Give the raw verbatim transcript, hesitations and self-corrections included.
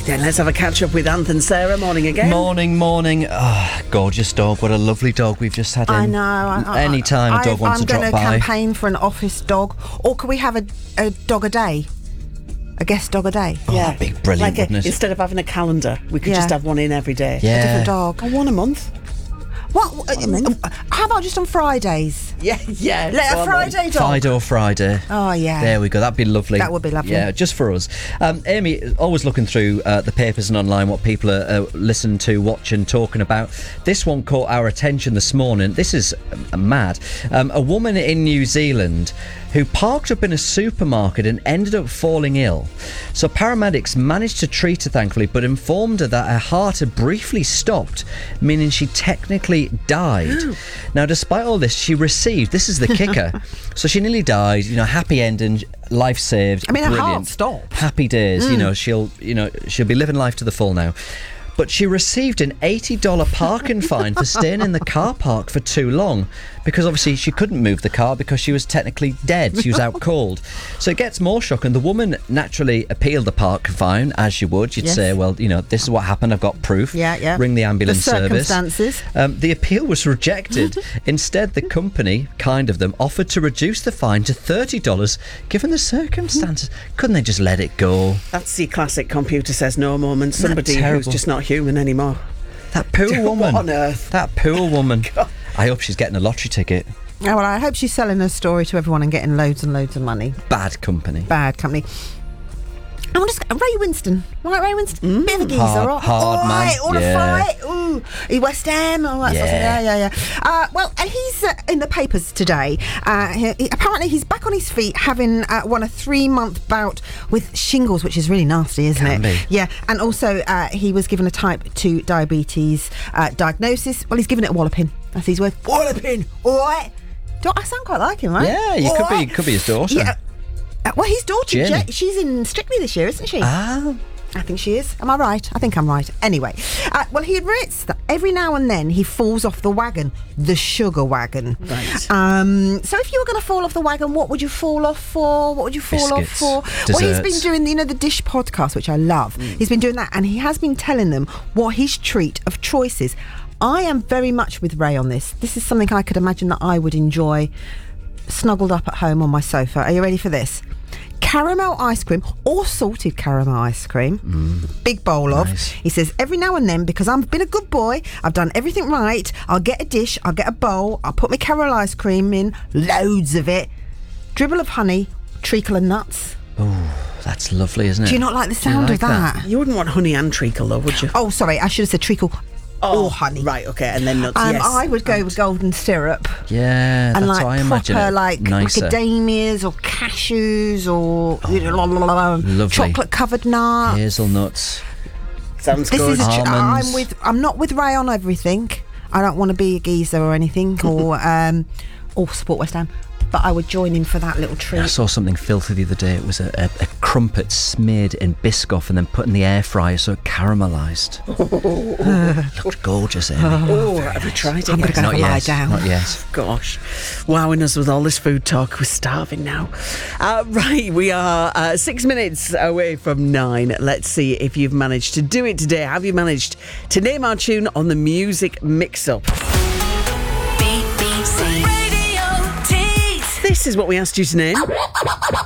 then let's have a catch-up with Anth and Sarah. Morning again. Morning, morning. Oh, gorgeous dog. What a lovely dog we've just had in. I know. I, Any time a dog I, wants I'm to drop gonna by. I'm going to campaign for an office dog. Or could we have a, a dog a day? A guest dog a day? Oh, that'd be brilliant, like a, wouldn't it? Instead of having a calendar, we could Yeah. just have one in every day. Yeah. A different dog. Oh, one a month. What? Uh, how about just on Fridays? Yeah, yeah. Let go a on Friday dog. Friday or Friday. Oh, yeah. There we go. That'd be lovely. That would be lovely. Yeah, just for us. Um, Amy, always looking through uh, the papers and online what people are uh, listening to, watching, talking about. This one caught our attention this morning. This is uh, mad. Um, a woman in New Zealand who parked up in a supermarket and ended up falling ill. So paramedics managed to treat her, thankfully, but informed her that her heart had briefly stopped, meaning she technically died. Now, despite all this, she received, this is the kicker, so she nearly died, you know, happy ending, life saved. I mean, her brilliant. heart stopped. Happy days, you know, she'll, you know, she'll be living life to the full now. But she received an eighty dollars parking fine for staying in the car park for too long, because obviously she couldn't move the car because she was technically dead. She was out cold. So it gets more shocking. The woman naturally appealed the park fine, as you would. You'd Yes. say, well, you know, this is what happened. I've got proof. Yeah, yeah. Ring the ambulance The service. circumstances. Um, the appeal was rejected. Instead, the company, kind of them, offered to reduce the fine to thirty dollars, given the circumstances. Couldn't they just let it go? That's the classic computer says no moment. Somebody who's terrible? just not human anymore. That poor woman. What on earth? That poor woman. I hope she's getting a lottery ticket. Oh, well, I hope she's selling her story to everyone and getting loads and loads of money. Bad company. Bad company. I want to Ray Winston. Right, Ray Winston. Bit of a geezer. Hard- all- hard all man. right, all Yeah. a fight. Ooh, he West Ham. All that sort of Yeah. thing. Yeah, yeah, yeah. Uh, well, uh, he's uh, in the papers today. Uh, he, he- apparently, he's back on his feet, having uh, won a three-month bout with shingles, which is really nasty, isn't Can it? be. Yeah, and also uh, he was given a type two diabetes uh, diagnosis. Well, he's given it a walloping. That's his word. Walloping. All right. Do I sound quite like him, right? Yeah, you All could be right. could be his daughter. Yeah. Uh, well, his daughter, Jenny. Je- she's in Strictly this year, isn't she? Ah. I think she is. Am I right? I think I'm right. Anyway, uh, well, he admits that every now and then he falls off the wagon, the sugar wagon. Right. Um, so if you were going to fall off the wagon, what would you fall off for? What would you fall Biscuits, off for? Well, he's been desserts. doing, you know, the Dish podcast, which I love. He's been doing that, and he has been telling them what his treat of choice is. I am very much with Ray on this. This is something I could imagine that I would enjoy snuggled up at home on my sofa. Are you ready for this? Caramel ice cream or salted caramel ice cream. Mm. Big bowl of. Nice. He says, every now and then, because I've been a good boy, I've done everything right, I'll get a dish, I'll get a bowl, I'll put my caramel ice cream in, loads of it, dribble of honey, treacle of nuts. Oh, that's lovely, isn't it? Do you not like the Do you sound like of that? You wouldn't want honey and treacle, though, would you? Oh, sorry, I should have said treacle or honey. Right, okay, and then nuts, Um, yes. I would go with golden syrup. Yeah, And that's like what I imagine. proper it. like Nicer. macadamias or cashews or you know, la, la, la, la, Lovely. chocolate covered nuts. Hazelnuts. Sounds This good. is a tr- Almonds. I'm with. I'm not with Ray on everything. I don't want to be a geezer or anything, or um, or support West Ham. But I would join in for that little treat. I saw something filthy the other day. It was a, a, a crumpet smeared in Biscoff and then put in the air fryer so it caramelised. Looked gorgeous, Amy. Oh, have we tried it I'm yet? gonna go Not and lie yet. down. Not yet. Gosh, wowing us with all this food talk. We're starving now. Uh, right, we are uh, six minutes away from nine. Let's see if you've managed to do it today. Have you managed to name our tune on the music mix-up? B B C Radio Tees. This is what we asked you to name.